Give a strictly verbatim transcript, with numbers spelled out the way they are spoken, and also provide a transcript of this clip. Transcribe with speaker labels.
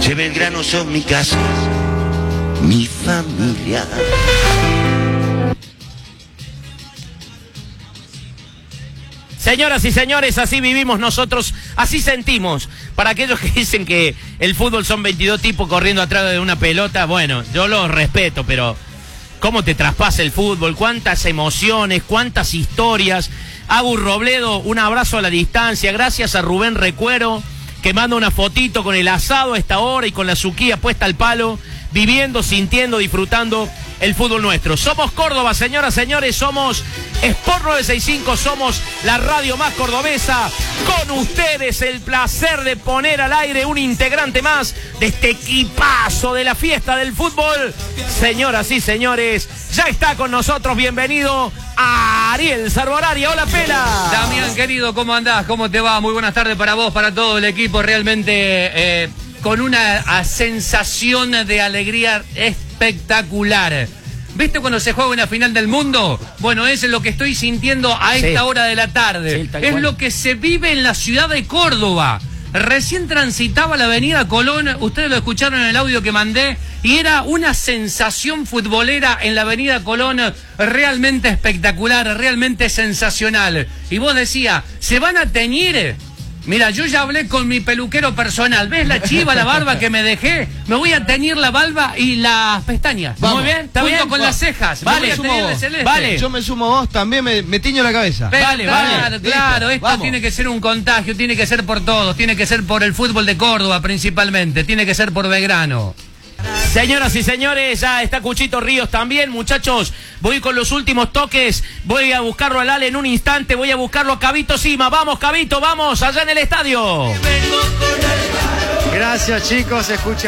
Speaker 1: che, Belgrano, son mi casa, mi familia.
Speaker 2: Señoras y señores, así vivimos nosotros, así sentimos. Para aquellos que dicen que el fútbol son veintidós tipos corriendo atrás de una pelota, bueno, yo los respeto, pero cómo te traspasa el fútbol, cuántas emociones, cuántas historias. Agus Robledo, un abrazo a la distancia. Gracias a Rubén Recuero, que manda una fotito con el asado a esta hora y con la suquía puesta al palo, viviendo, sintiendo, disfrutando el fútbol nuestro. Somos Córdoba, señoras, señores, somos Sport novecientos sesenta y cinco, somos la radio más cordobesa. Con ustedes el placer de poner al aire un integrante más de este equipazo de la fiesta del fútbol. Señoras y señores, ya está con nosotros, bienvenido a Ariel Sarborari. Hola, Pela.
Speaker 3: Damián, querido, ¿cómo andás? ¿Cómo te va? Muy buenas tardes para vos, para todo el equipo, realmente eh, con una sensación de alegría espectacular. ¿Viste cuando se juega una final del mundo? Bueno, eso es lo que estoy sintiendo a esta sí. hora de la tarde. Sí, es cual. Lo que se vive en la ciudad de Córdoba. Recién transitaba la avenida Colón, ustedes lo escucharon en el audio que mandé, y era una sensación futbolera en la avenida Colón realmente espectacular, realmente sensacional. Y vos decías, ¿se van a teñir? Mira, yo ya hablé con mi peluquero personal. ¿Ves la chiva, la barba que me dejé? Me voy a teñir la barba y las pestañas.
Speaker 2: Vamos. Muy bien, está
Speaker 3: Junto
Speaker 2: bien.
Speaker 3: con las cejas.
Speaker 2: Vale,
Speaker 3: me voy a teñir de celeste.
Speaker 2: Vale.
Speaker 4: Yo me sumo a vos, también me, me tiño la cabeza.
Speaker 3: Pero,
Speaker 2: vale,
Speaker 3: claro,
Speaker 2: vale.
Speaker 3: claro,
Speaker 4: Listo,
Speaker 3: esto
Speaker 4: vamos.
Speaker 3: tiene que ser un contagio, tiene que ser por todos, tiene que ser por el fútbol de Córdoba principalmente, tiene que ser por Belgrano.
Speaker 2: Señoras y señores, ya está Cuchito Ríos también, muchachos. Voy con los últimos toques. Voy a buscarlo al Ale en un instante. Voy a buscarlo a Cabito Sima. Vamos, Cabito, vamos, allá en el estadio.
Speaker 5: Gracias, chicos. Escucha.